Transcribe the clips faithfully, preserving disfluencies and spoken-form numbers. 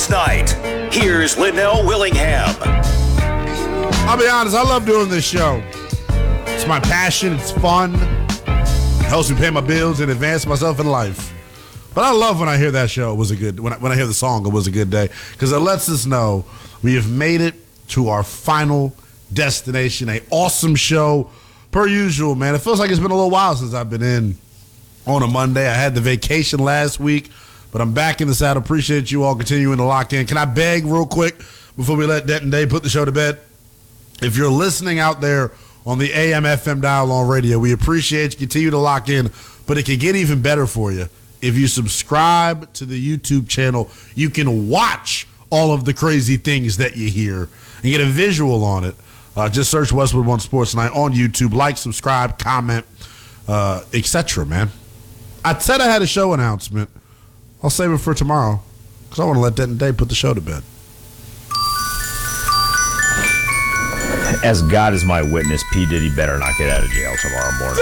Sports Night. Here's Linnell Willingham. I'll be honest, I love doing this show. It's my passion. It's fun. It helps me pay my bills and advance myself in life. But I love when I hear that show. It was a good when I, when I hear the song. It was a good day because it lets us know we have made it to our final destination. A awesome show, per usual, man. It feels like it's been a little while since I've been in on a Monday. I had the vacation last week, but I'm back in the saddle. Appreciate you all continuing to lock in. Can I beg real quick before we let Denton Day put the show to bed? If you're listening out there on the A M F M dial on radio, we appreciate you. Continue to lock in, but it can get even better for you. If you subscribe to the YouTube channel, you can watch all of the crazy things that you hear and get a visual on it. Uh, just search Westwood One Sports Night on YouTube. Like, subscribe, comment, uh, et cetera, man. I said I had a show announcement. I'll save it for tomorrow because I want to let Denton Day put the show to bed. As God is my witness, P. Diddy better not get out of jail tomorrow morning.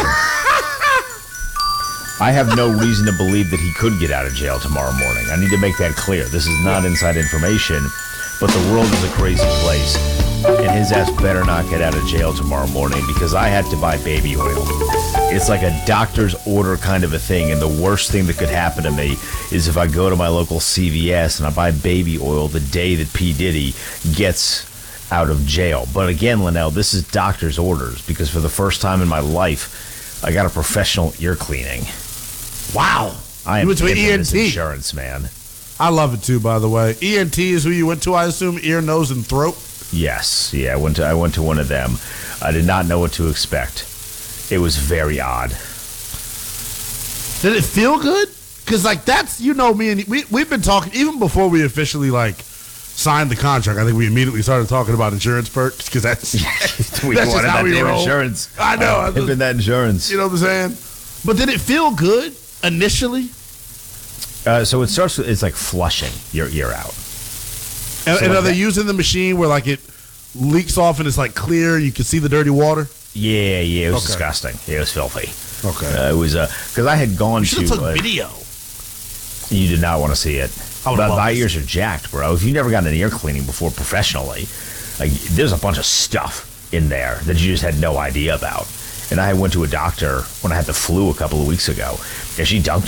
I have no reason to believe that he could get out of jail tomorrow morning. I need to make that clear. This is not inside information, but the world is a crazy place, and his ass better not get out of jail tomorrow morning because I had to buy baby oil. It's like a doctor's order kind of a thing, and the worst thing that could happen to me is if I go to my local C V S and I buy baby oil the day that P. Diddy gets out of jail. But again, Linnell, this is doctor's orders because for the first time in my life, I got a professional ear cleaning. Wow. I am you went to E N this T. Insurance, man. I love it too, by the way. E N T is who you went to, I assume, ear, nose, and throat? Yes. Yeah, I went to I went to one of them. I did not know what to expect. It was very odd. Did it feel good? Because, like, that's, you know, me and we, we've been talking, even before we officially, like, signed the contract. I think we immediately started talking about insurance perks because that's, we that's wanted just how that we damn roll. insurance. I know. I Him and that insurance. You know what I'm saying? But did it feel good initially? Uh, so it starts with, it's like flushing your ear out. And, So and like are they that- using the machine where, like, it leaks off and it's, like, clear, you can see the dirty water? Yeah, yeah, it was Okay. disgusting. It was filthy. Okay. Uh, it was because I had gone You should to. have took uh, video. You did not want to see it. I would But love my to ears see are jacked, bro. If you've never gotten an ear cleaning before professionally, like, there's a bunch of stuff in there that you just had no idea about. And I went to a doctor when I had the flu a couple of weeks ago, and she dunked